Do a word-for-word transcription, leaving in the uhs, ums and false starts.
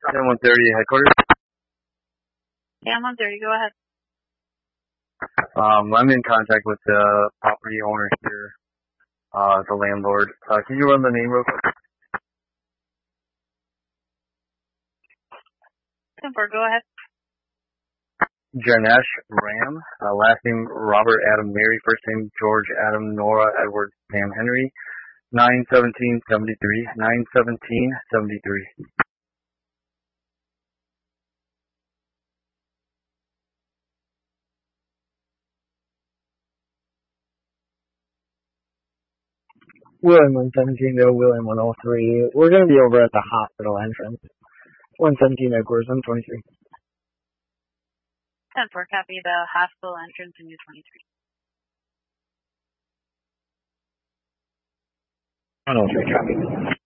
ten one thirty headquarters. ten one thirty, go ahead. Um, I'm in contact with the property owner here, uh, the landlord. Uh, can you run the name real quick? ten four, go ahead. Janesh Ram, uh, last name Robert Adam Mary, first name George Adam Nora Edward Sam Henry, nine seventeen seventy-three, nine seventeen seventy-three. William one seventeen to William one oh three. We're going to be over at the hospital entrance. one seventeen headquarters, I'm twenty-three. ten four, copy the hospital entrance in U twenty-three. one oh three, copy.